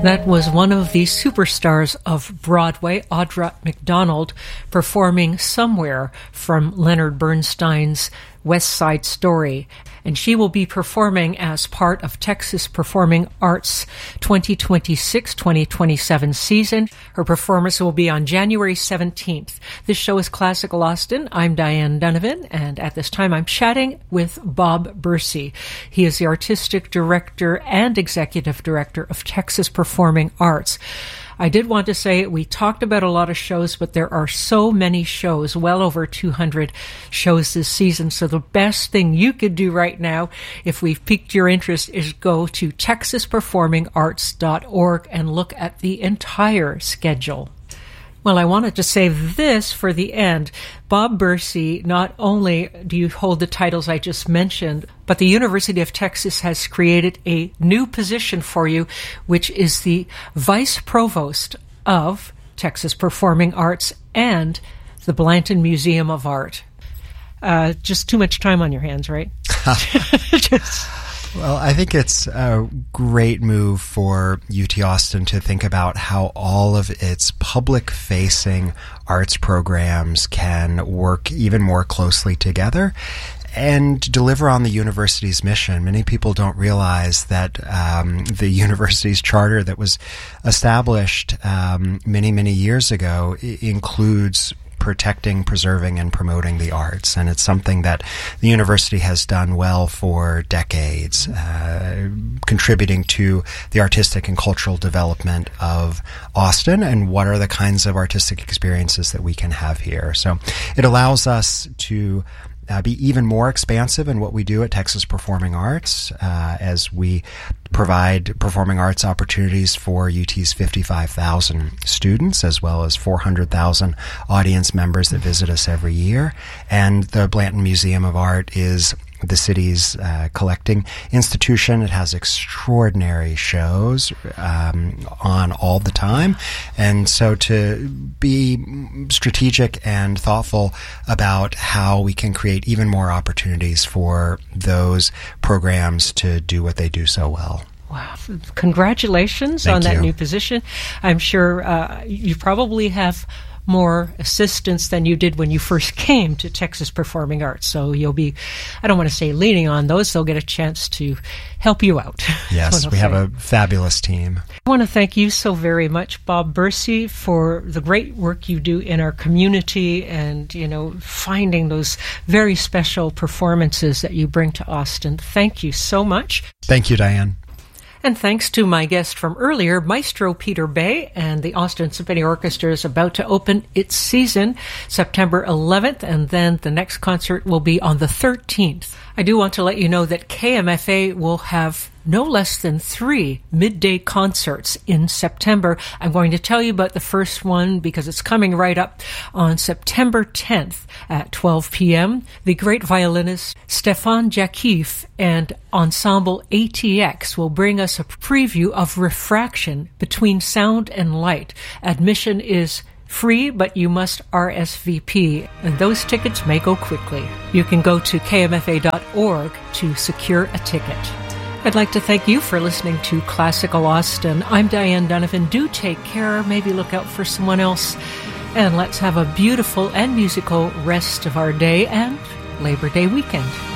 That was one of the superstars of Broadway, Audra McDonald, performing Somewhere from Leonard Bernstein's West Side Story. And she will be performing as part of Texas Performing Arts 2026-2027 season. Her performance will be on January 17th. This show is Classical Austin. I'm Diane Donovan, and at this time I'm chatting with Bob Bursey. He is the artistic director and executive director of Texas Performing Arts. I did want to say we talked about a lot of shows, but there are so many shows, well over 200 shows this season. So the best thing you could do right now, if we've piqued your interest, is go to texasperformingarts.org and look at the entire schedule. Well, I wanted to save this for the end. Bob Bursey, not only do you hold the titles I just mentioned, but the University of Texas has created a new position for you, which is the Vice Provost of Texas Performing Arts and the Blanton Museum of Art. Just too much time on your hands, right? Well, I think it's a great move for UT Austin to think about how all of its public-facing arts programs can work even more closely together and deliver on the university's mission. Many people don't realize that the university's charter that was established many, many years ago includes protecting, preserving, and promoting the arts. And it's something that the university has done well for decades, contributing to the artistic and cultural development of Austin and what are the kinds of artistic experiences that we can have here. So it allows us to be even more expansive in what we do at Texas Performing Arts as we provide performing arts opportunities for UT's 55,000 students, as well as 400,000 audience members that visit us every year. And the Blanton Museum of Art is the city's collecting institution. It has extraordinary shows on all the time. And so to be strategic and thoughtful about how we can create even more opportunities for those programs to do what they do so well. Wow. Congratulations on that new position. I'm sure you probably have more assistance than you did when you first came to Texas Performing Arts. So you'll be, I don't want to say leaning on those, they'll get a chance to help you out. Yes, we have a fabulous team. I want to thank you so very much, Bob Bursey, for the great work you do in our community and, you know, finding those very special performances that you bring to Austin. Thank you so much. Thank you, Diane. And thanks to my guest from earlier, Maestro Peter Bay, and the Austin Symphony Orchestra is about to open its season September 11th, and then the next concert will be on the 13th. I do want to let you know that KMFA will have no less than 3 midday concerts in September. I'm going to tell you about the first one because it's coming right up on September 10th at 12 p.m. The great violinist Stefan Jakif and Ensemble ATX will bring us a preview of Refraction Between Sound and Light. Admission is free, but you must RSVP, and those tickets may go quickly. You can go to kmfa.org to secure a ticket. I'd like to thank you for listening to Classical Austin. I'm Diane Donovan. Do take care. Maybe look out for someone else. And let's have a beautiful and musical rest of our day and Labor Day weekend.